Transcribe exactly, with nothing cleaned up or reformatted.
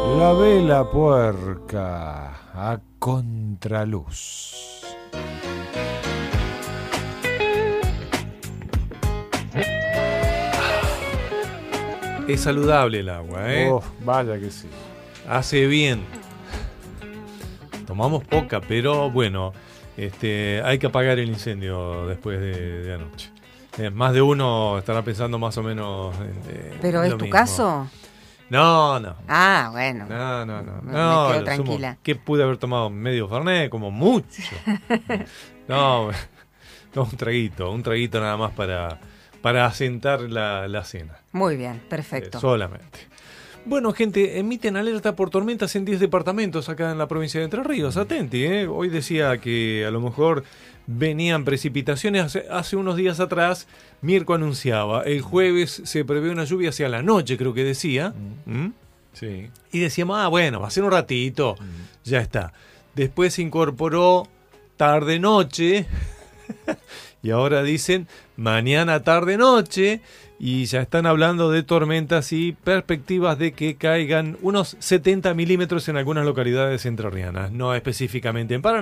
La vela puerca a contraluz. Es saludable el agua, ¿eh? Oh, vaya que sí. Hace bien. Tomamos poca, pero bueno, este, hay que apagar el incendio después de, de anoche. Eh, más de uno estará pensando más o menos. Eh, ¿Pero es lo tu mismo. caso? No, no. Ah, bueno. No, no, no. Me, no me quedo lo tranquila. sumo, ¿qué pude haber tomado? Medio Fernet, como mucho. no, no, un traguito, un traguito nada más para, para asentar la, la cena. Muy bien, perfecto. Eh, solamente. Bueno, gente, emiten alerta por tormentas en diez departamentos acá en la provincia de Entre Ríos. Atenti, ¿eh? Hoy decía que a lo mejor venían precipitaciones. Hace, hace unos días atrás, Mirko anunciaba, el jueves se prevé una lluvia hacia la noche, creo que decía. Mm. ¿Mm? Sí. Y decíamos, ah, bueno, va a ser un ratito, Mm. ya está. Después se incorporó tarde-noche. Y ahora dicen mañana, tarde, noche, y ya están hablando de tormentas y perspectivas de que caigan unos setenta milímetros en algunas localidades entrerrianas, no específicamente en Paraná.